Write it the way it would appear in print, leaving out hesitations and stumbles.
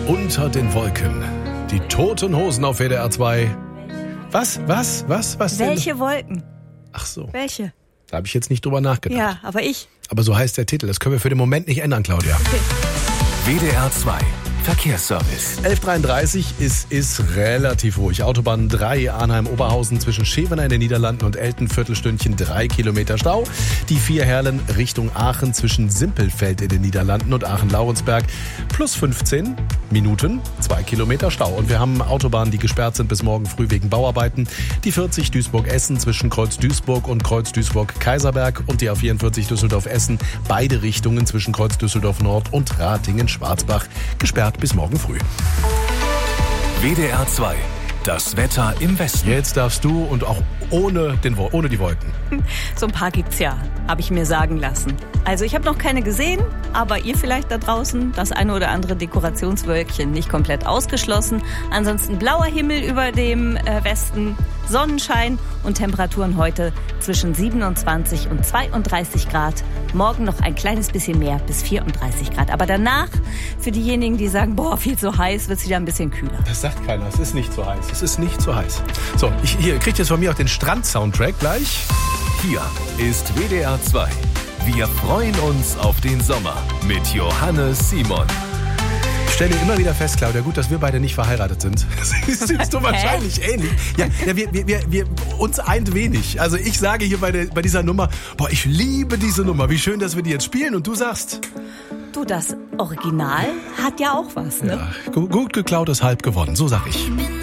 Unter den Wolken. Die Toten Hosen auf WDR 2. Was denn? Welche Wolken? Ach so. Welche? Da habe ich jetzt nicht drüber nachgedacht. Ja, aber ich. Aber so heißt der Titel. Das können wir für den Moment nicht ändern, Claudia. Okay. WDR 2 Verkehrsservice. 11.33 ist relativ ruhig. Autobahn 3 Arnheim-Oberhausen zwischen Schevener in den Niederlanden und Elten, Viertelstündchen 3 Kilometer Stau. Die 4 Herlen Richtung Aachen zwischen Simpelfeld in den Niederlanden und Aachen-Laurensberg plus 15 Minuten, 2 Kilometer Stau. Und wir haben Autobahnen, die gesperrt sind bis morgen früh wegen Bauarbeiten. Die 40 Duisburg-Essen zwischen Kreuz-Duisburg und Kreuz-Duisburg-Kaiserberg und die A44 Düsseldorf-Essen. Beide Richtungen zwischen Kreuz-Düsseldorf-Nord und Ratingen-Schwarzbach gesperrt bis morgen früh. WDR 2. Das Wetter im Westen. Jetzt darfst du und auch ohne die Wolken. So ein paar gibt's ja, habe ich mir sagen lassen. Also ich habe noch keine gesehen, aber ihr vielleicht da draußen, das eine oder andere Dekorationswölkchen nicht komplett ausgeschlossen. Ansonsten blauer Himmel über dem Westen, Sonnenschein und Temperaturen heute zwischen 27 und 32 Grad. Morgen noch ein kleines bisschen mehr, bis 34 Grad. Aber danach, für diejenigen, die sagen, boah, viel zu heiß, wird's wieder ein bisschen kühler. Das sagt keiner, es ist nicht so heiß. Es ist nicht so heiß. So, hier kriegt jetzt von mir auch den Strand-Soundtrack gleich. Hier ist WDR 2. Wir freuen uns auf den Sommer mit Johannes Simon. Ich stelle immer wieder fest, Claudia, gut, dass wir beide nicht verheiratet sind. Siehst du wahrscheinlich ähnlich. Ja, wir uns eint wenig. Also ich sage hier bei dieser Nummer, boah, ich liebe diese Nummer. Wie schön, dass wir die jetzt spielen. Und du sagst... Du, das Original hat ja auch was, ne? Ja, gut geklaut ist halb gewonnen, so sag ich.